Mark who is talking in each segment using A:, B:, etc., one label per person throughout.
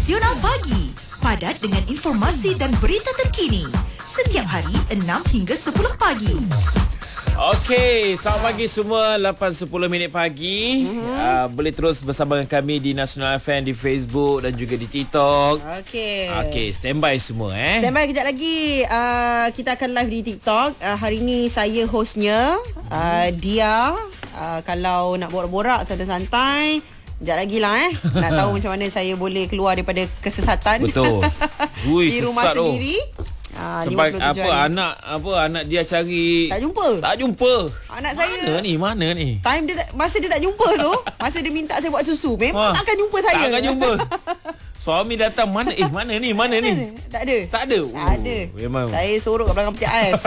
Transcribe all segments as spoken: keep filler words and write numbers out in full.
A: Nasional Pagi. Padat dengan informasi dan berita terkini. Setiap hari enam hingga sepuluh pagi.
B: Okey, selamat pagi semua. lapan sepuluh minit pagi. Mm-hmm. uh, Boleh terus bersama dengan kami di Nasional F M, di Facebook dan juga di TikTok.
C: Okey.
B: Okey, standby semua eh.
C: Standby kejap lagi. uh, Kita akan live di TikTok. uh, Hari ni saya hostnya, uh, Dia. uh, Kalau nak borak-borak santai-santai, sekejap lagi lah eh nak tahu macam mana saya boleh keluar daripada kesesatan.
B: Betul. Ui,
C: di rumah
B: sesat
C: sendiri.
B: Ha, sebab apa hari. anak apa anak dia cari
C: tak jumpa.
B: Tak jumpa.
C: Anak
B: mana
C: saya.
B: Mana ni? Mana ni?
C: Time dia masa dia tak jumpa tu, masa dia minta saya buat susu, memang ha. takkan jumpa saya.
B: Takkan jumpa. Suami datang, mana eh mana ni? Mana ni?
C: Tak ada.
B: Tak ada.
C: Tak
B: oh,
C: ada.
B: Memang.
C: Saya sorok kat belakang peti ais.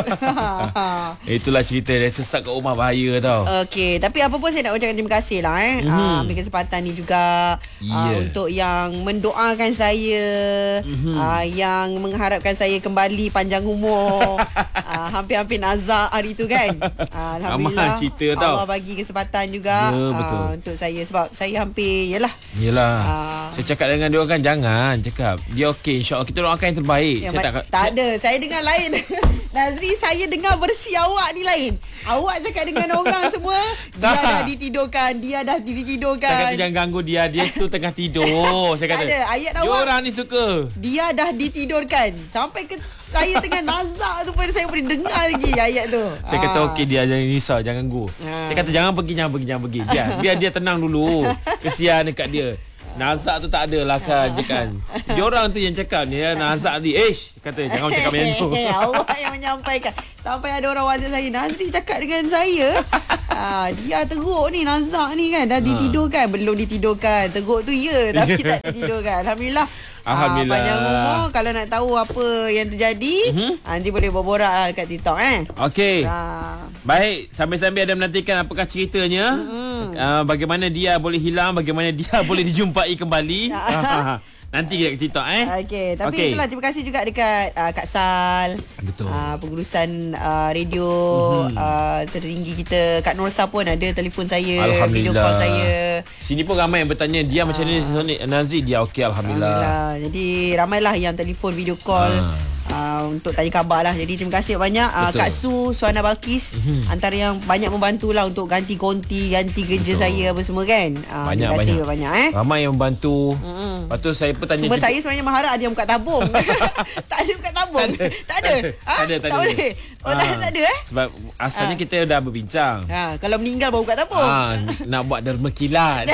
B: Itulah cerita dia, sesat kat rumah bahaya tau.
C: Okey, tapi apa pun saya nak ucapkan terima kasih lah eh. Mm-hmm. Uh, ambil kesempatan ni juga yeah. uh, untuk yang mendoakan saya, mm-hmm. uh, yang mengharapkan saya kembali panjang umur. uh, hampir-hampir nazak hari tu kan. Uh, Alhamdulillah.
B: Cerita tau.
C: Allah bagi kesempatan juga
B: ya, betul.
C: Uh, untuk saya sebab saya hampir yalah.
B: Yalah. Uh, saya cakap dengan dia orang kan jangan cakap. Dia okey, insya-Allah kita doakan yang terbaik.
C: Ya,
B: saya
C: ma-
B: tak
C: tak ada. Saya dengar lain. Nazri, saya dengar versi awak ni lain. Awak cakap dengan orang semua, dia tak. dah ditidurkan, dia dah ditidurkan.
B: Saya kata jangan ganggu dia, dia tu tengah tidur. Saya kata.
C: Tak ada, ayat awak.
B: Dia orang ni suka.
C: Dia dah ditidurkan. Sampai ke saya tengah nazak tu pun saya boleh dengar lagi ayat tu.
B: Saya kata okey dia jangan risau, jangan ganggu. Ha. Saya kata jangan pergi, jangan pergi, jangan pergi. Biar, biar dia tenang dulu. Kesian dekat dia. Nazak tu tak adalah kan, je kan. Dia orang tu yang cakap ni ya, Nazak ni. Eh, kata jangan cakap macam tu.
C: Awak yang menyampaikan. Sampai ada orang WhatsApp saya, Nazri cakap dengan saya. ha, dia teruk ni, Nazak ni kan. Dah ditidurkan, belum ditidurkan. Teruk tu ya, tapi tak ditidurkan. Alhamdulillah.
B: Alhamdulillah.
C: Ah, panjang umur. Kalau nak tahu apa yang terjadi, mm-hmm. nanti boleh borak-borak lah dekat TikTok eh.
B: Okey. Ah. Baik, sambil-sambil ada menantikan apakah ceritanya. Mm-hmm. Uh, bagaimana dia boleh hilang, bagaimana dia boleh dijumpai kembali. Nanti kita ke TikTok eh.
C: Okey, tapi okay. itulah terima kasih juga dekat uh, Kak Sal.
B: Betul.
C: Uh, pengurusan uh, radio mm-hmm. uh, tertinggi kita. Kak Norsa pun ada telefon saya, video call saya.
B: Sini pun ramai yang bertanya dia uh. macam ni Nazri, dia okey alhamdulillah.
C: Alhamdulillah. Jadi ramailah yang telefon video call. Uh. Uh, untuk tanya khabar lah. Jadi terima kasih banyak uh, Kak Su, Suana Balkis, mm-hmm. antara yang banyak membantulah untuk ganti konti, ganti kerja Betul. saya apa semua kan. uh,
B: Banyak
C: Terima kasih
B: banyak.
C: banyak eh.
B: Ramai yang membantu.
C: mm-hmm.
B: Lepas tu saya pun tanya
C: Cuma saya sebenarnya mengharap ada yang buka tabung. Tak ada buka tabung. Tak ada. Tak ada. Ha?
B: Tak ada, tak
C: tak
B: ada.
C: boleh. Oh ha. tak, tak ada eh.
B: Sebab asalnya ha. kita dah berbincang.
C: Ha, kalau meninggal baru buka tabung.
B: Ha, nak buat derma kilat.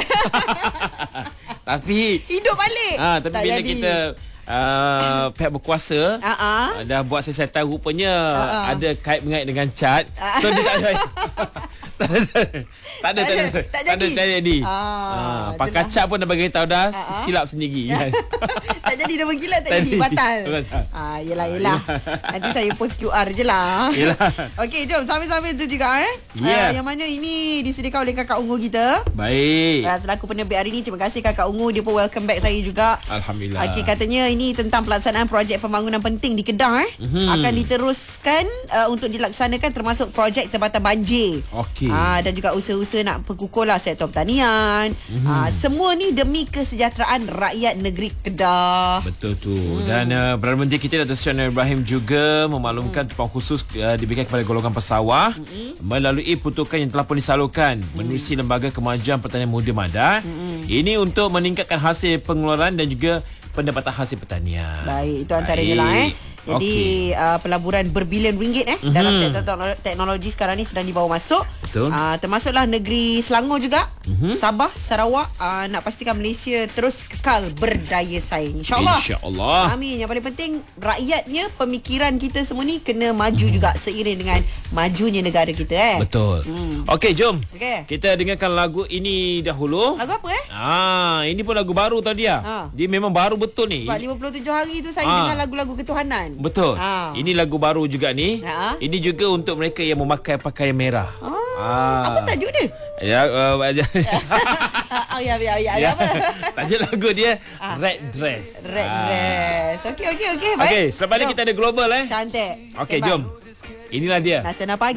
B: Tapi
C: hidup balik.
B: Ha, tapi tak bila jadi. kita Uh, pihak berkuasa
C: uh-uh.
B: dah buat siasatan rupanya uh-uh. ada kait mengait dengan cat.
C: uh-uh.
B: So dia tak ada tak ada tak ada tak ada tak ada tak jadi. Ah, Pak Kacak pun dah bagi tahu dah uh-huh. silap sendiri kan.
C: Tak jadi dah berkilat tak jadi batal. Ah yalah yalah. Nanti saya post Q R je lah. Okey, jom sambil-sambil tu juga eh.
B: Yeah.
C: Uh, yang mana ini disediakan oleh Kakak Ungu kita.
B: Baik.
C: Uh, selaku penerbit hari ni, terima kasih Kakak Ungu, dia pun welcome back saya juga.
B: Alhamdulillah.
C: Okey, katanya ini tentang pelaksanaan projek pembangunan penting di Kedah eh. Mm-hmm. Akan diteruskan uh, untuk dilaksanakan termasuk projek tempatan banjir.
B: Okey.
C: Ah, dan juga usaha-usaha nak perkukuh lah sektor pertanian. Mm-hmm. Ah, semua ni demi kesejahteraan rakyat negeri Kedah.
B: Betul tu. Hmm. Dan uh, Perdana Menteri kita Dato' Seri Anwar Ibrahim juga memaklumkan hmm. tumpang khusus uh, diberikan kepada golongan pesawah hmm. melalui peruntukan yang telah pun disalurkan hmm. menerusi Lembaga Kemajuan Pertanian Muda MADA. Hmm. Ini untuk meningkatkan hasil pengeluaran dan juga pendapatan hasil pertanian.
C: Baik, itu antaranya lah eh. Jadi okay. uh, pelaburan berbilion ringgit eh mm-hmm. dalam sektor teknologi sekarang ni sedang dibawa masuk.
B: Betul.
C: Uh, termasuklah negeri Selangor juga, mm-hmm. Sabah, Sarawak, uh, nak pastikan Malaysia terus kekal berdaya saing. InsyaAllah.
B: InsyaAllah.
C: Amin. Yang paling penting rakyatnya, pemikiran kita semua ni kena maju mm-hmm. juga seiring dengan majunya negara kita eh.
B: Betul. Mm. Okey, jom.
C: Okay.
B: Kita dengarkan lagu ini dahulu.
C: Lagu apa eh?
B: Ah, ini pun lagu baru tau dia. Ha. Dia memang baru betul ni.
C: Sebab lima puluh tujuh hari tu saya ha. dengar lagu-lagu ketuhanan.
B: Betul.
C: Ha.
B: Ini lagu baru juga ni.
C: Ha.
B: Ini juga untuk mereka yang memakai pakaian merah.
C: Ha. Ha. Apa tajuk dia?
B: Ya, uh,
C: oh, ya, ya, ya, ya, apa?
B: Tajuk lagu dia ha. Red Dress.
C: Red ha. Dress. Okey, okey, okey.
B: Okey, selepas ni kita ada global eh.
C: Cantik.
B: Okey, jom. Inilah dia.
C: Nasional Pagi.